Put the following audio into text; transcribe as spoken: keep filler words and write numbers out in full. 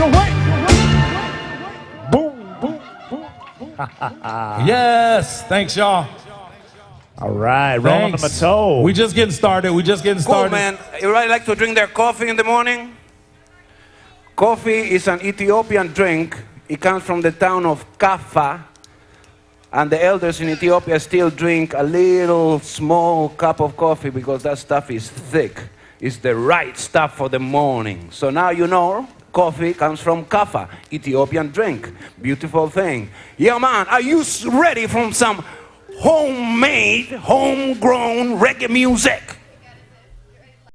Boom, boom, boom, boom. Yes, thanks, y'all. All right, rolling them a toe. We just getting started. We just getting Cool, started. man. Everybody like to drink their coffee in the morning? Coffee is an Ethiopian drink. It comes from the town of Kaffa. And the elders in Ethiopia still drink a little small cup of coffee because that stuff is thick. It's the right stuff for the morning. So now you know coffee comes from Kaffa, Ethiopian drink. Beautiful thing. Yeah, man, are you ready for some homemade, homegrown reggae music?